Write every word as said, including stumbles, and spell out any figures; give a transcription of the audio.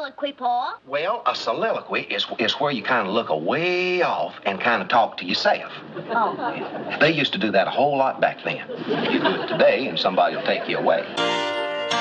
soliloquy, Pa? Well, a soliloquy is, is where you kind of look away off and kind of talk to yourself. Oh. They used to do that a whole lot back then. You do it today, and somebody will take you away.